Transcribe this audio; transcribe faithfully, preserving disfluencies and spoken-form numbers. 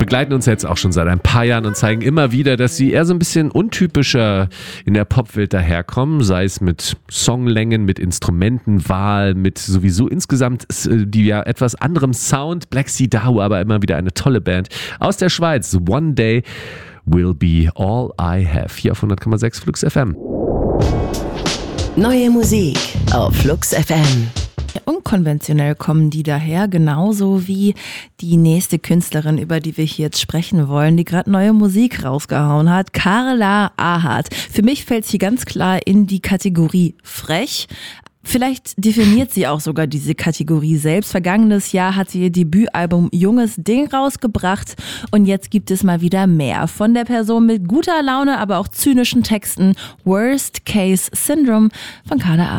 begleiten uns jetzt auch schon seit ein paar Jahren und zeigen immer wieder, dass sie eher so ein bisschen untypischer in der Popwelt daherkommen, sei es mit Songlängen, mit Instrumentenwahl, mit sowieso insgesamt die ja etwas anderem Sound. Black Sea Dahu, aber immer wieder eine tolle Band aus der Schweiz. One Day Will Be All I Have. Hier auf hundert Komma sechs Flux F M. Neue Musik auf Flux F M. Unkonventionell kommen die daher, genauso wie die nächste Künstlerin, über die wir hier jetzt sprechen wollen, die gerade neue Musik rausgehauen hat, Carla Ahart. Für mich fällt sie ganz klar in die Kategorie frech. Vielleicht definiert sie auch sogar diese Kategorie selbst. Vergangenes Jahr hat sie ihr Debütalbum Junges Ding rausgebracht und jetzt gibt es mal wieder mehr von der Person mit guter Laune, aber auch zynischen Texten. Worst Case Syndrome von Carla Ahart.